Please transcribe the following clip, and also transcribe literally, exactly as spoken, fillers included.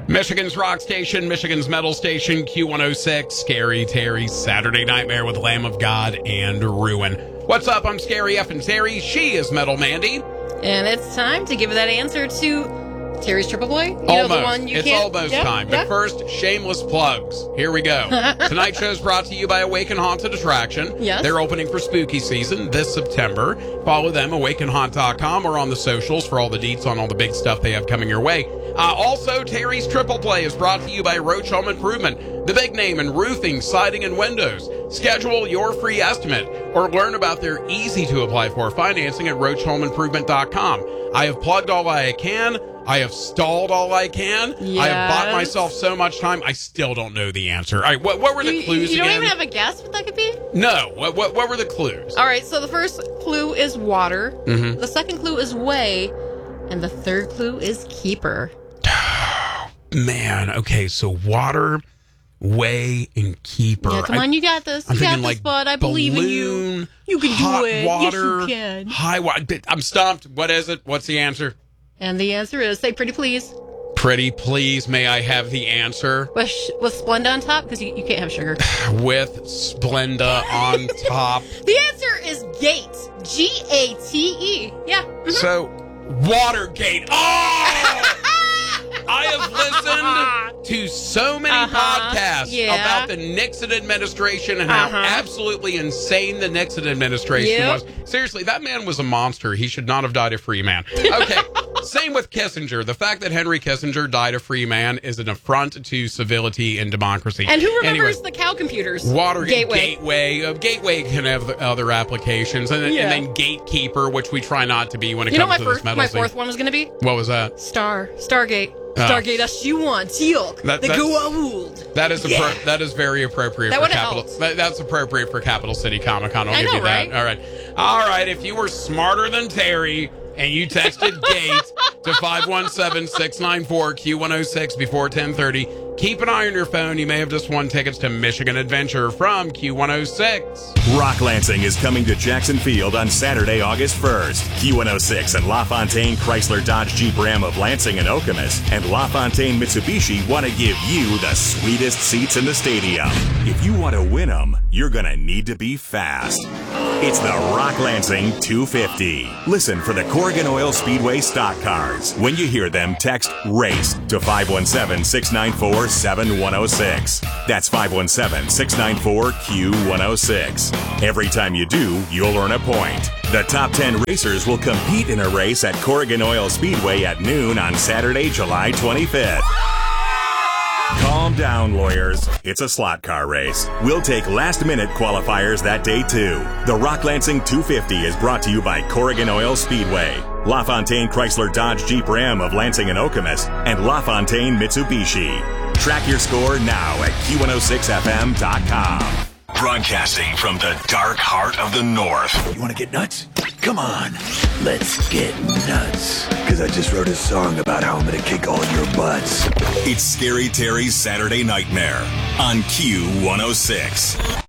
Michigan's rock station, Michigan's metal station, Q one oh six, Scary Terry's Saturday Nightmare with Lamb of God and Ruin. What's up? I'm Scary F and Terry. She is Metal Mandy. And it's time to give that answer to Terry's Triple Play. You almost. Know, the one you it's can't... almost yeah, time. yeah. But first, shameless plugs. Here we go. Tonight's show is brought to you by Awaken Haunted Attraction. Yes. They're opening for spooky season this September. Follow them, awaken haunt dot com, or on the socials for all the deets on all the big stuff they have coming your way. Uh, also, Terry's Triple Play is brought to you by Roach Home Improvement, the big name in roofing, siding, and windows. Schedule your free estimate or learn about their easy-to-apply-for financing at roach home improvement dot com. I have plugged all I can. I have stalled all I can. Yes. I have bought myself so much time. I still don't know the answer. All right, what, what were the You, clues you don't again? even have a guess what that could be? No. What, what, what were the clues? All right, so the first clue is water. Mm-hmm. The second clue is way. And the third clue is keeper. Man, okay, so water, way, and keeper. Yeah, come I, on, you got this. I'm You got thinking this, like bud. I believe in you. balloon, You can hot do it. water, Yes, you can. high water. I'm stumped. What is it? What's the answer? And the answer is, say pretty please. Pretty please, may I have the answer? With, sh- with Splenda on top, because you, you can't have sugar. With Splenda on top. The answer is gate. G A T E. Yeah. Mhm. So, Watergate. Oh! I have listened to so many Uh-huh, podcasts yeah. about the Nixon administration and Uh-huh. how absolutely insane the Nixon administration Yep. was. Seriously, that man was a monster. He should not have died a free man. Okay, same with Kissinger. The fact that Henry Kissinger died a free man is an affront to civility and democracy. And who remembers Anyway, the cow computers? Watergate, Gateway. Gateway. Uh, Gateway can have other applications. And, then- Yeah. and then Gatekeeper, which we try not to be when it You know comes what my, to this first, metal my scene. fourth one was going to be? What was that? Star. Stargate. Oh. Stargate S G one. Teal'c. That- The that's- Goa'uld. That is appro- Yeah. that is very appropriate That for would've capital. helped. That, that's appropriate for Capital City Comic Con. I'll I give know, you that. right? All right, all right. If you were smarter than Terry and you texted Gate to five one seven, six nine four, Q one oh six before ten thirty, keep an eye on your phone. You may have just won tickets to Michigan Adventure from Q one oh six. Rock Lansing is coming to Jackson Field on Saturday, August first. Q one oh six and LaFontaine Chrysler Dodge Jeep Ram of Lansing and Okemos and LaFontaine Mitsubishi want to give you the sweetest seats in the stadium. If you want to win them, you're going to need to be fast. It's the Rock Lansing two fifty. Listen for the Corrigan Oil Speedway stock cars. When you hear them, text RACE to five one seven, six nine four, seven one oh six. That's five one seven, six nine four, Q one oh six. Every time you do, you'll earn a point. The top ten racers will compete in a race at Corrigan Oil Speedway at noon on Saturday, July twenty-fifth. Calm down, lawyers. It's a slot car race. We'll take last-minute qualifiers that day, too. The Rock Lansing two fifty is brought to you by Corrigan Oil Speedway, LaFontaine Chrysler Dodge Jeep Ram of Lansing and Okemos, and LaFontaine Mitsubishi. Track your score now at Q one oh six F M dot com. Broadcasting from the dark heart of the North. You want to get nuts? Come on, let's get nuts. Because I just wrote a song about how I'm going to kick all your butts. It's Scary Terry's Saturday Nightmare on Q one oh six.